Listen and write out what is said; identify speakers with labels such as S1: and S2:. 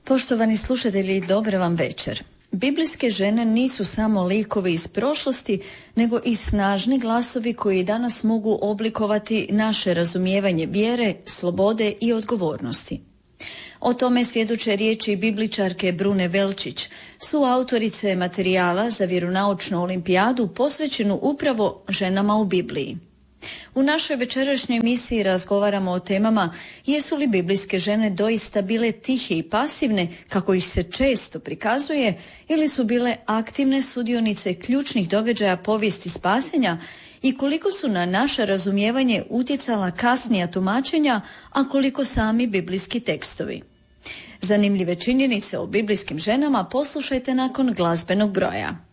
S1: Poštovani slušatelji, dobar vam večer. Biblijske žene nisu samo likovi iz prošlosti, nego i snažni glasovi koji danas mogu oblikovati naše razumijevanje vjere, slobode i odgovornosti. O tome svjedoče riječi bibličarke Brune Velčić, suautorice materijala za vjeronaučnu olimpijadu posvećenu upravo ženama u Bibliji. U našoj večerašnjoj emisiji razgovaramo o temama jesu li biblijske žene doista bile tihe i pasivne, kako ih se često prikazuje, ili su bile aktivne sudionice ključnih događaja povijesti spasenja i koliko su na naše razumijevanje utjecala kasnija tumačenja, a koliko sami biblijski tekstovi. Zanimljive činjenice o biblijskim ženama poslušajte nakon glazbenog broja.